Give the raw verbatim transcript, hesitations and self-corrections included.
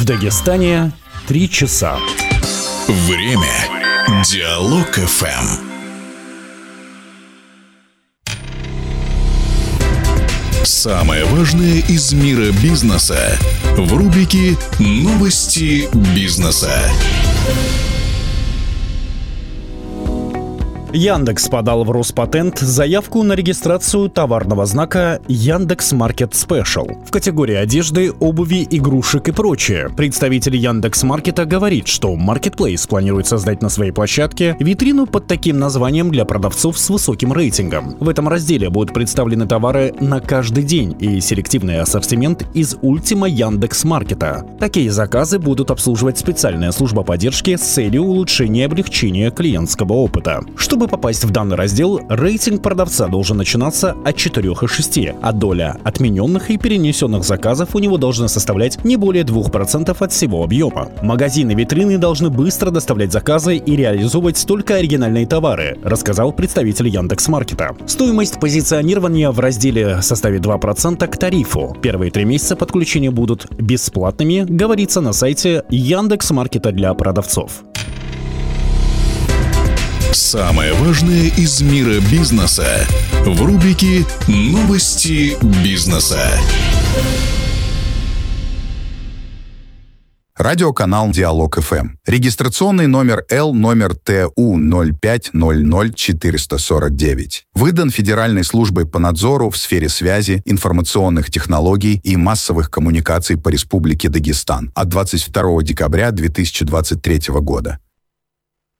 Дагестане три часа. Время. Диалог эф эм. Самое важное из мира бизнеса в рубрике «Новости бизнеса». Яндекс подал в Роспатент заявку на регистрацию товарного знака Яндекс.Маркет Спешл в категории одежды, обуви, игрушек и прочее. Представитель Яндекс.Маркета говорит, что Marketplace планирует создать на своей площадке витрину под таким названием для продавцов с высоким рейтингом. В этом разделе будут представлены товары на каждый день и селективный ассортимент из Ультима Яндекс.Маркета. Такие заказы будут обслуживать специальная служба поддержки с целью улучшения и облегчения клиентского опыта. Чтобы попасть в данный раздел, рейтинг продавца должен начинаться от четырёх и шести, а доля отмененных и перенесенных заказов у него должна составлять не более двух процентов от всего объема. Магазины витрины должны быстро доставлять заказы и реализовывать только оригинальные товары, рассказал представитель Яндекс.Маркета. Стоимость позиционирования в разделе составит два процента к тарифу. Первые три месяца подключения будут бесплатными, говорится на сайте Яндекс.Маркета для продавцов. Самое важное из мира бизнеса в рубрике «Новости бизнеса». Радиоканал Диалог эф эм. Регистрационный номер Л номер Т У ноль пять ноль ноль четыре сорок девять. Выдан Федеральной службой по надзору в сфере связи, информационных технологий и массовых коммуникаций по Республике Дагестан от двадцать второго декабря две тысячи двадцать третьего года.